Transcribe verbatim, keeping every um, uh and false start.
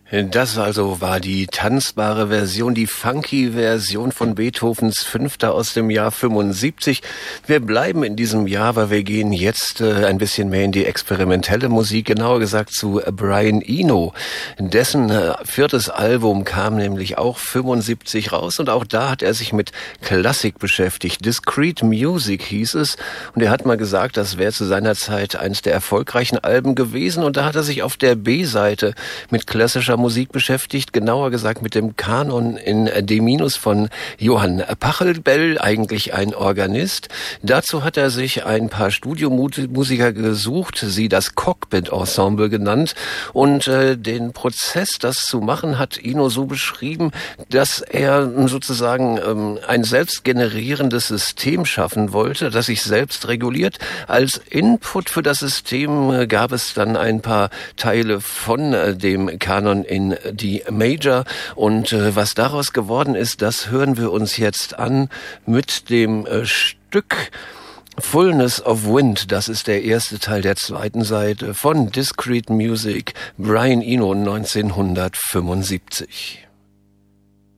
Das also war die tanzbare Version, die funky Version von Beethovens Fünfter aus dem Jahr fünfundsiebzig. Wir bleiben in diesem Jahr, weil wir gehen jetzt äh, ein bisschen mehr in die experimentelle Musik, genauer gesagt zu Brian Eno. Dessen äh, viertes Album kam nämlich auch fünfundsiebzig raus und auch da hat er sich mit Klassik beschäftigt. Discrete Music hieß es und er hat mal gesagt, das wäre zu seiner Zeit eines der erfolgreichen Alben gewesen und da hat er sich auf der B-Seite mit klassischer Musik beschäftigt, genauer gesagt mit dem Kanon in D- von Johann Pachelbel, eigentlich ein Organist. Dazu hat er sich ein paar Studiomusiker gesucht, sie das Cockpit-Ensemble genannt und äh, den Prozess, das zu machen, hat Eno so beschrieben, dass er sozusagen ähm, ein selbst generierendes System schaffen wollte, das sich selbst reguliert. Als Input für das System äh, gab es dann ein paar Teile von äh, dem Kanon in die Major und äh, was daraus geworden ist, das hören wir uns jetzt an mit dem äh, Stück Fullness of Wind. Das ist der erste Teil der zweiten Seite von Discrete Music, Brian Eno neunzehnhundertfünfundsiebzig.